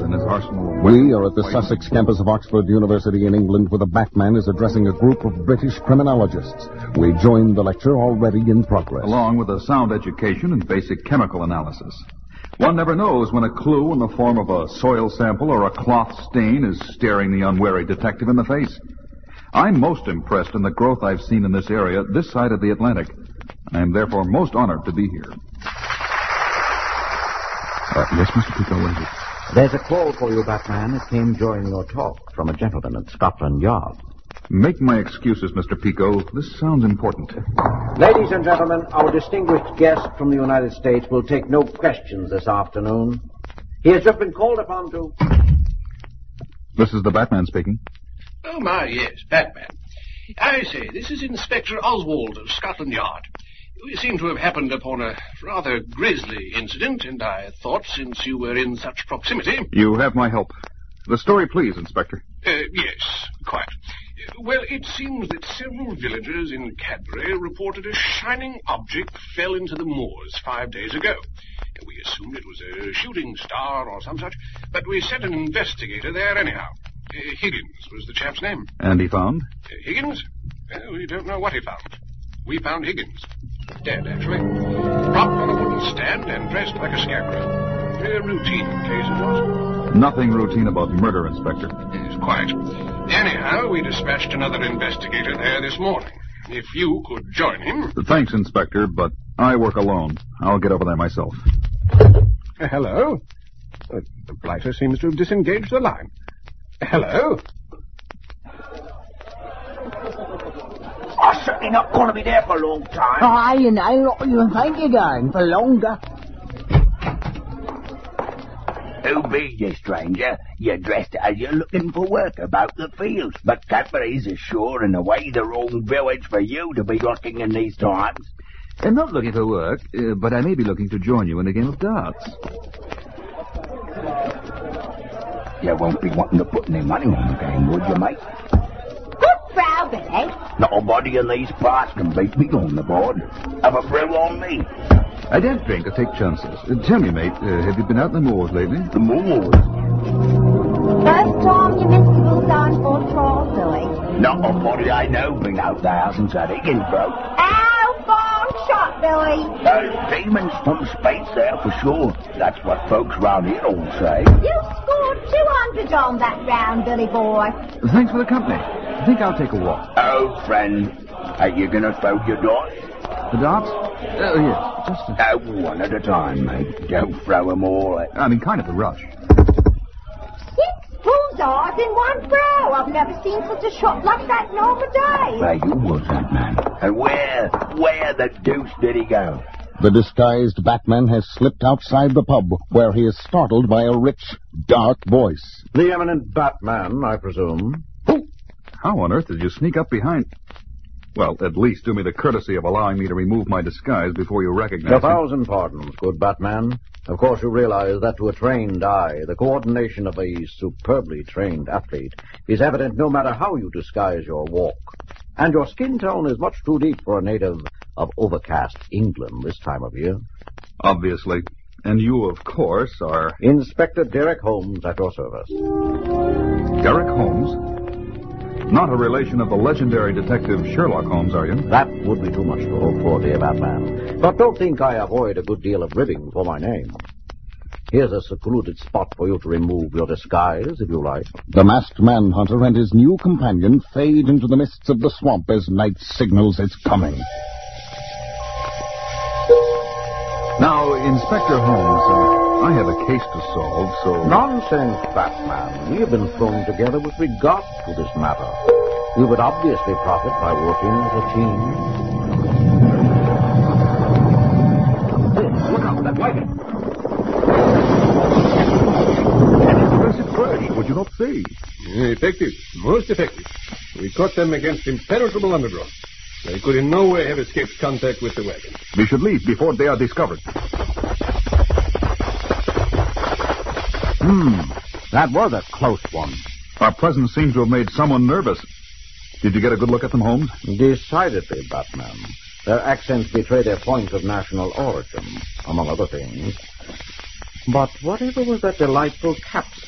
in his arsenal. We are at the Sussex campus of Oxford University in England, where the Batman is addressing a group of British criminologists. We join the lecture already in progress. Along with a sound education and basic chemical analysis. One never knows when a clue in the form of a soil sample or a cloth stain is staring the unwary detective in the face. I'm most impressed in the growth I've seen in this area, this side of the Atlantic. I am therefore most honored to be here. Yes, Mr. Pico, what is it? There's a call for you, Batman. It came during your talk from a gentleman at Scotland Yard. Make my excuses, Mr. Pico. This sounds important. Ladies and gentlemen, our distinguished guest from the United States will take no questions this afternoon. He has just been called upon to... This is the Batman speaking. Oh, my, yes, Batman. I say, this is Inspector Oswald of Scotland Yard. We seem to have happened upon a rather grisly incident, and I thought, since you were in such proximity... You have my help. The story, please, Inspector. Yes, quite. Well, it seems that several villagers in Cadbury reported a shining object fell into the moors 5 days ago. We assumed it was a shooting star or some such, but we sent an investigator there anyhow. Higgins was the chap's name. And he found? Higgins? We don't know what he found. We found Higgins. Dead, actually. Propped on a wooden stand and dressed like a scarecrow. A routine case it was. Nothing routine about murder, Inspector. Yes, quite. Anyhow, we dispatched another investigator there this morning. If you could join him... Thanks, Inspector, but I work alone. I'll get over there myself. Hello? The blighter seems to have disengaged the line. Hello? I'm certainly not going to be there for a long time. Oh, you know, not even think you're going for longer. Who be you, stranger? You're dressed as you're looking for work about the fields, but Cadbury's is sure in a way the wrong village for you to be looking in these times. I'm not looking for work, but I may be looking to join you in a game of darts. You won't be wanting to put any money on the game, would you, mate? Good brow, Billy. Nobody in these parts can beat me on the board. Have a brew on me. I don't drink or take chances. Tell me, mate, have you been out in the moors lately? The moors? First time you missed the bullseye for trial, Billy. Not a body I know been out there since that Higgins broke. Ow, farm shot, Billy. There's demons from space there for sure. That's what folks round here all say. You scored 200 on that round, Billy boy. Thanks for the company. I think I'll take a walk. Oh, friend, are you going to throw your darts? The darts? Oh, yes, just... One at a time, mate. Don't throw 'em all at... I'm in kind of a rush. 6 bullseyes in one throw. I've never seen such a shot like that in all my day. Where you was that man? And where the deuce did he go? The disguised Batman has slipped outside the pub, where he is startled by a rich, dark voice. The eminent Batman, I presume. How on earth did you sneak up behind... Well, at least do me the courtesy of allowing me to remove my disguise before you recognize me. 1,000 pardons, good Batman. Of course you realize that to a trained eye, the coordination of a superbly trained athlete is evident no matter how you disguise your walk. And your skin tone is much too deep for a native of overcast England this time of year. Obviously. And you, of course, are... Inspector Derek Holmes at your service. Derek Holmes? Not a relation of the legendary detective Sherlock Holmes, are you? That would be too much to hope for, dear Batman. But don't think I avoid a good deal of ribbing for my name. Here's a secluded spot for you to remove your disguise, if you like. The masked manhunter and his new companion fade into the mists of the swamp as night signals its coming. Now, Inspector Holmes, I have a case to solve, so... Nonsense, Batman. We have been thrown together with regard to this matter. We would obviously profit by working as a team. Look out, that wagon. An impressive crash, would you not say? Effective. Most effective. We caught them against impenetrable undergrowth. They could in no way have escaped contact with the wagon. We should leave before they are discovered. That was a close one. Our presence seems to have made someone nervous. Did you get a good look at them, Holmes? Decidedly, Batman. Their accents betray their points of national origin, among other things. But whatever was that delightful capsule?